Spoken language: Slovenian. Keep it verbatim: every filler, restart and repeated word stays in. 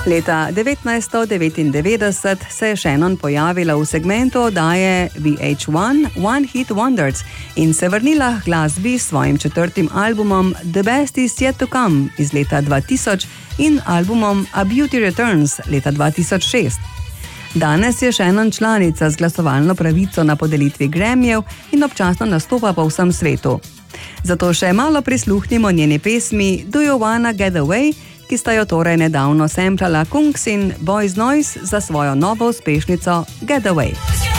Leta devetnajststo devetindevetdeset se je Shannon pojavila v segmentu oddaje V H one One Hit Wonders in se vrnila k glasbi s svojim četrtim albumom The Best Is Yet To Come iz leta dva tisoč in albumom A Beauty Returns leta dva tisoč šest. Danes je Shannon članica z glasovalno pravico na podelitvi Grammyjev in občasno nastopa po vsem svetu. Zato še malo prisluhnimo njeni pesmi Do You Wanna Get Away, ki sta jo torej nedavno samplala Kungs in Boys Noise za svojo novo uspešnico Get Away.